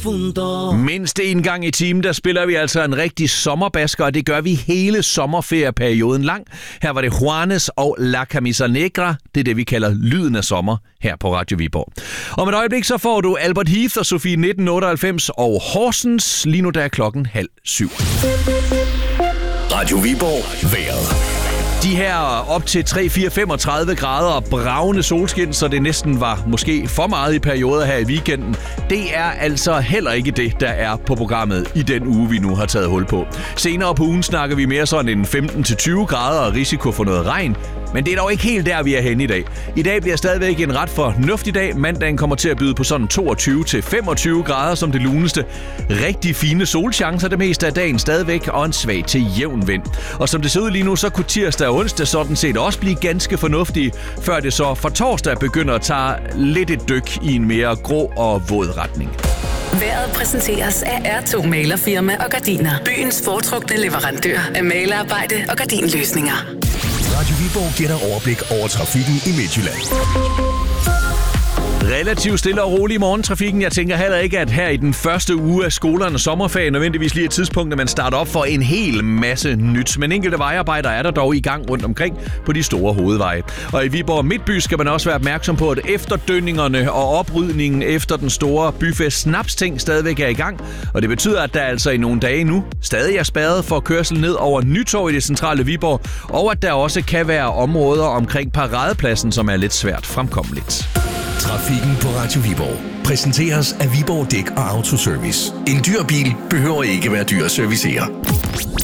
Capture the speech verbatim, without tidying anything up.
profundo. Mindst en gang i timen, der spiller vi altså en rigtig sommerbasker, og det gør vi hele sommerferieperioden lang. Her var det Juanes og La Camisa Negra. Det er det, vi kalder lyden af sommer her på Radio Viborg. Om et øjeblik så får du Albert Heath og Sofie nitten otteoghalvfems og Horsens. Lige nu der er klokken halv syv. Radio Viborg vejret. De her op til tre, fire, femogtredive grader og bravende solskin, så det næsten var måske for meget i perioder her i weekenden. Det er altså heller ikke det, der er på programmet i den uge, vi nu har taget hul på. Senere på ugen snakker vi mere sådan en femten til tyve grader og risiko for noget regn. Men det er dog ikke helt der, vi er henne i dag. I dag bliver stadigvæk en ret fornuftig dag. Mandagen kommer til at byde på sådan toogtyve til femogtyve grader som det luneste. Rigtig fine solchancer det meste af dagen stadigvæk, og en svag til jævn vind. Og som det ser ud lige nu, så kunne tirsdag og onsdag sådan set også blive ganske fornuftige, før det så for torsdag begynder at tage lidt et dyk i en mere grå og våd retning. Vejret præsenteres af R to Malerfirma og Gardiner. Byens foretrukne leverandør af malerarbejde og gardinløsninger. Radio Viborg giver dig overblik over trafikken i Midtjylland. Relativt stille og rolig i morgentrafikken. Jeg tænker heller ikke, at her i den første uge af skolernes sommerferie nødvendigvis lige et tidspunkt, at man starter op for en hel masse nyt. Men enkelte vejarbejder er der dog i gang rundt omkring på de store hovedveje. Og i Viborg Midtby skal man også være opmærksom på, at efterdønningerne og oprydningen efter den store byfest Snapsting stadigvæk er i gang. Og det betyder, at der altså i nogle dage nu stadig er spærret for kørsel ned over Nytorv i det centrale Viborg. Og at der også kan være områder omkring Paradepladsen, som er lidt svært fremkommeligt. Trafikken på Radio Viborg præsenteres af Viborg Dæk og Autoservice. En dyr bil behøver ikke være dyr at servicere.